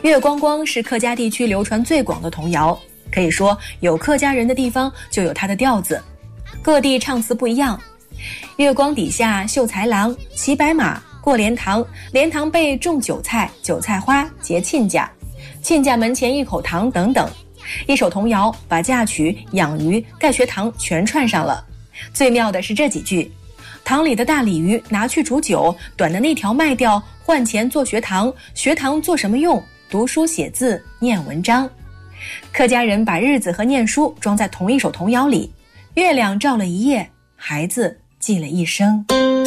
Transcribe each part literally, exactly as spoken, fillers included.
月光光是客家地区流传最广的童谣，可以说有客家人的地方就有它的调子，各地唱词不一样。月光底下绣才郎，骑白马过莲塘，莲塘背种韭菜，韭菜花结亲家，亲家门前一口糖等等。一首童谣把嫁娶、养鱼、盖学堂全串上了。最妙的是这几句：塘里的大鲤鱼拿去煮酒，短的那条卖掉换钱做学堂，学堂做什么用？读书写字念文章。客家人把日子和念书装在同一首童谣里，月亮照了一夜，孩子记了一生。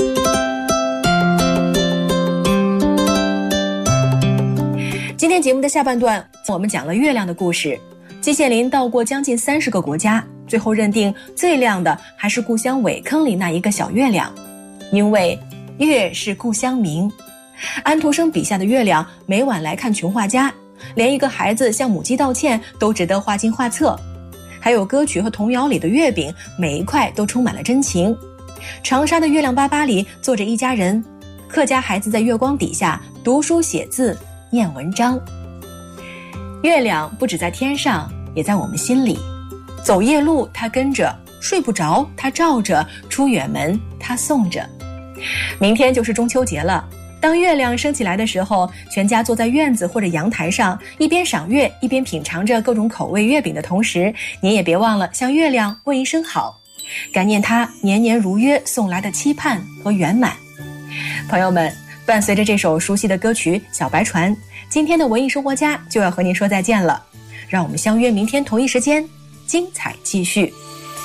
今天节目的下半段，我们讲了月亮的故事。季羡林到过将近三十个国家，最后认定最亮的还是故乡苇坑里那一个小月亮，因为月是故乡明。安徒生笔下的月亮，每晚来看穷画家，连一个孩子向母鸡道歉都值得画进画册。还有歌曲和童谣里的月饼，每一块都充满了真情。长沙的月亮粑粑里坐着一家人，客家孩子在月光底下读书写字念文章。月亮不只在天上，也在我们心里。走夜路它跟着，睡不着它照着，出远门它送着。明天就是中秋节了，当月亮升起来的时候，全家坐在院子或者阳台上，一边赏月一边品尝着各种口味月饼的同时，你也别忘了向月亮问一声好，感念它年年如约送来的期盼和圆满。朋友们，伴随着这首熟悉的歌曲《小白船》，今天的文艺生活家就要和您说再见了。让我们相约明天同一时间，精彩继续。